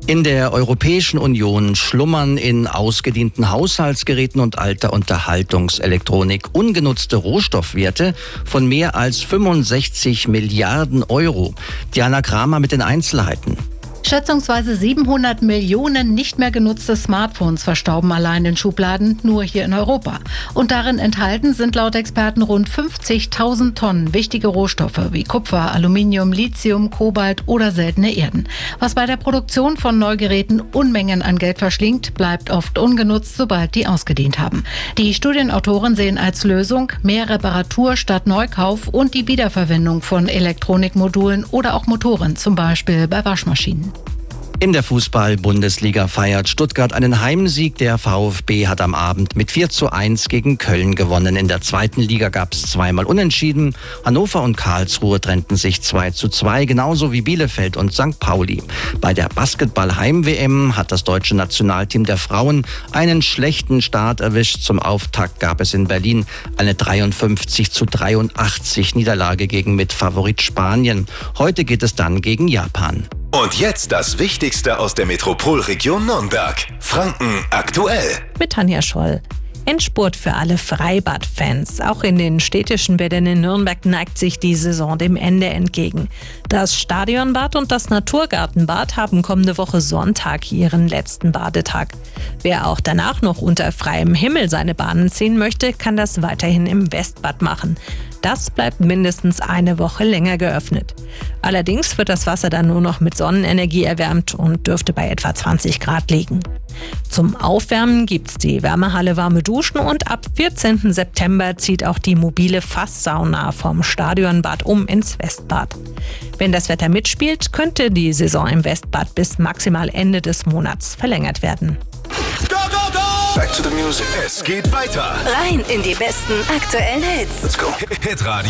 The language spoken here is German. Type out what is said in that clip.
In der Europäischen Union schlummern in ausgedienten Haushaltsgeräten und alter Unterhaltungselektronik ungenutzte Rohstoffwerte von mehr als 65 Milliarden Euro. Diana Kramer mit den Einzelheiten. Schätzungsweise 700 Millionen nicht mehr genutzte Smartphones verstauben allein in Schubladen, nur hier in Europa. Und darin enthalten sind laut Experten rund 50.000 Tonnen wichtige Rohstoffe wie Kupfer, Aluminium, Lithium, Kobalt oder seltene Erden. Was bei der Produktion von Neugeräten Unmengen an Geld verschlingt, bleibt oft ungenutzt, sobald die ausgedient haben. Die Studienautoren sehen als Lösung mehr Reparatur statt Neukauf und die Wiederverwendung von Elektronikmodulen oder auch Motoren, zum Beispiel bei Waschmaschinen. In der Fußball-Bundesliga feiert Stuttgart einen Heimsieg. Der VfB hat am Abend mit 4:1 gegen Köln gewonnen. In der zweiten Liga gab es zweimal Unentschieden. Hannover und Karlsruhe trennten sich 2:2, genauso wie Bielefeld und St. Pauli. Bei der Basketball-Heim-WM hat das deutsche Nationalteam der Frauen einen schlechten Start erwischt. Zum Auftakt gab es in Berlin eine 53:83 Niederlage gegen Mitfavorit Spanien. Heute geht es dann gegen Japan. Und jetzt das Wichtigste aus der Metropolregion Nürnberg. Franken aktuell. Mit Tanja Scholl. Endspurt für alle Freibad-Fans. Auch in den städtischen Bädern in Nürnberg neigt sich die Saison dem Ende entgegen. Das Stadionbad und das Naturgartenbad haben kommende Woche Sonntag ihren letzten Badetag. Wer auch danach noch unter freiem Himmel seine Bahnen ziehen möchte, kann das weiterhin im Westbad machen. Das bleibt mindestens eine Woche länger geöffnet. Allerdings wird das Wasser dann nur noch mit Sonnenenergie erwärmt und dürfte bei etwa 20 Grad liegen. Zum Aufwärmen gibt's die Wärmehalle Warme Duschen und ab 14. September zieht auch die mobile Fasssauna vom Stadionbad ins Westbad. Wenn das Wetter mitspielt, könnte die Saison im Westbad bis maximal Ende des Monats verlängert werden. Go, go, go! Back to the music. Es geht weiter. Rein in die besten aktuellen Hits. Let's go. Hitradio